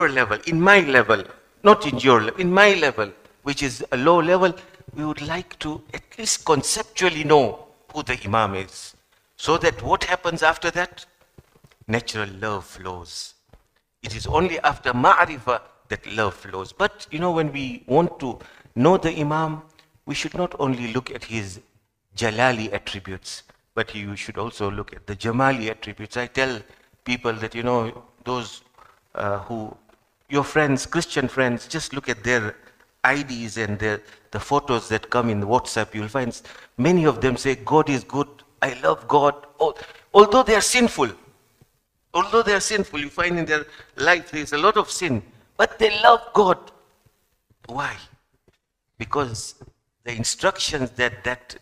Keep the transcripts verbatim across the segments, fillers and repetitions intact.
level, in my level, not in your level, in my level, which is a low level, we would like to at least conceptually know who the Imam is. So that what happens after that? Natural love flows. It is only after ma'rifah that love flows. But you know, when we want to know the Imam, we should not only look at his Jalali attributes, but you should also look at the Jamali attributes. I tell people that, you know, those uh, who, your friends, Christian friends, just look at their I Ds and their, the photos that come in WhatsApp. You'll find many of them say, God is good, I love God. Although they are sinful, although they are sinful, you find in their life there is a lot of sin, but they love God. Why? Because the instructions that that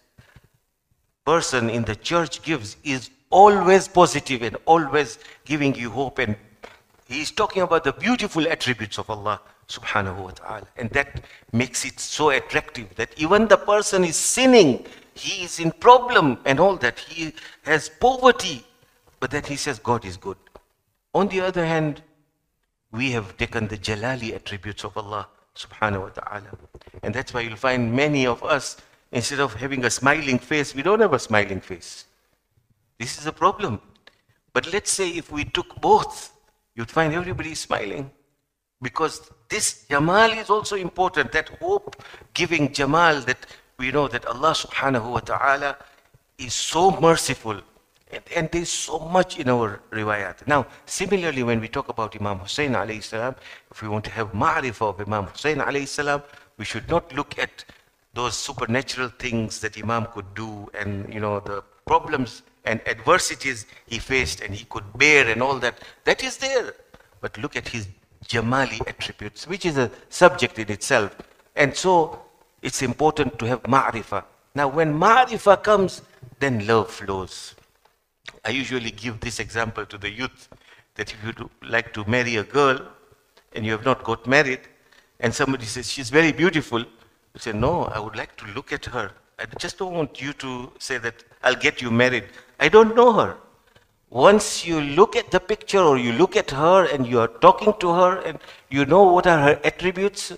person in the church gives is always positive and always giving you hope, and he is talking about the beautiful attributes of Allah subhanahu wa ta'ala, and that makes it so attractive that even the person is sinning, he is in problem and all that, he has poverty, but then he says God is good. On the other hand, we have taken the Jalali attributes of Allah subhanahu wa ta'ala, and that's why you'll find many of us, instead of having a smiling face, we don't have a smiling face. This is a problem. But let's say if we took both, you'd find everybody smiling. Because this Jamal is also important, that hope-giving Jamal, that we know that Allah subhanahu wa ta'ala is so merciful. And, and there's so much in our riwayat. Now, similarly, when we talk about Imam Hussein alayhi salam, if we want to have ma'rifah of Imam Hussein alayhi salam, we should not look at those supernatural things that Imam could do, and you know, the problems and adversities he faced and he could bear and all that. That is there. But look at his Jamali attributes, which is a subject in itself. And so it's important to have ma'rifah. Now when ma'rifah comes, then love flows. I usually give this example to the youth, that if you like to marry a girl and you have not got married, and somebody says she's very beautiful, you say, no, I would like to look at her. I just don't want you to say that I'll get you married. I don't know her. Once you look at the picture or you look at her and you are talking to her and you know what are her attributes,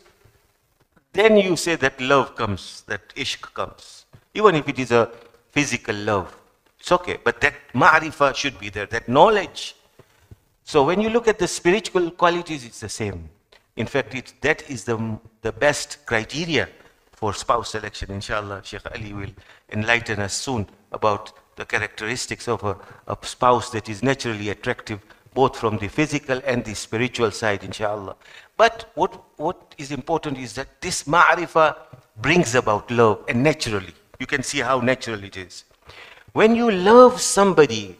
then you say that love comes, that ishq comes. Even if it is a physical love, it's okay. But that ma'rifah should be there, that knowledge. So when you look at the spiritual qualities, it's the same. In fact, it's, that is the, the best criteria for spouse selection. Inshallah, Sheikh Ali will enlighten us soon about the characteristics of a, a spouse that is naturally attractive, both from the physical and the spiritual side, inshallah. But what, what is important is that this ma'rifah brings about love, and naturally. You can see how natural it is. When you love somebody,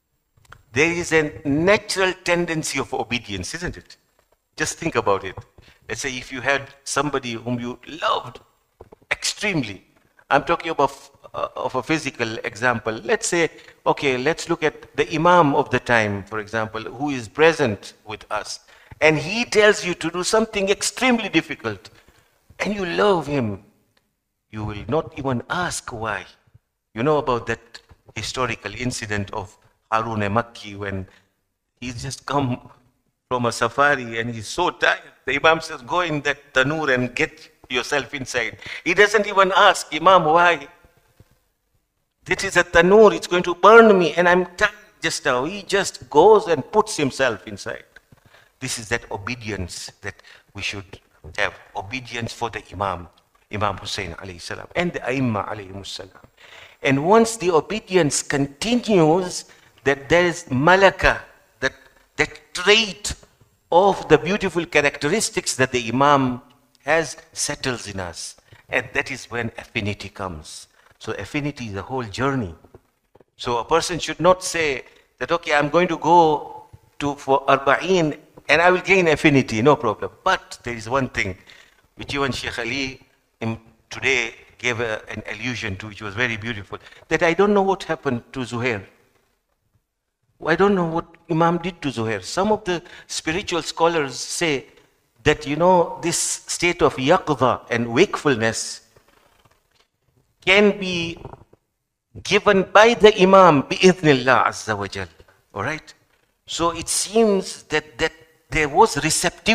there is a natural tendency of obedience, isn't it? Just think about it. Let's say if you had somebody whom you loved extremely. I'm talking about uh, of a physical example. Let's say, okay, let's look at the Imam of the time, for example, who is present with us. And he tells you to do something extremely difficult. And you love him. You will not even ask why. You know about that historical incident of Harun al-Makki when he's just come from a safari and he's so tired. The Imam says, go in that tanur and get yourself inside. He doesn't even ask, Imam, why? This is a tanur, it's going to burn me and I'm tired just now. He just goes and puts himself inside. This is that obedience that we should have. Obedience for the Imam, Imam Hussein alayhi salam, and the Aimma alayhi salam. And once the obedience continues, that there is malaka, that, that trait of the beautiful characteristics that the Imam has settles in us. And that is when affinity comes. So affinity is a whole journey. So a person should not say that, okay, I'm going to go to for Arba'een and I will gain affinity, no problem. But there is one thing which even Sheikh Ali in, today gave a, an allusion to, which was very beautiful, that I don't know what happened to Zuhair. I don't know what Imam did to Zuhair. Some of the spiritual scholars say that, you know, this state of yaqza and wakefulness can be given by the Imam bi-idhnillah azza wa jal. All right? So it seems that, that there was receptivity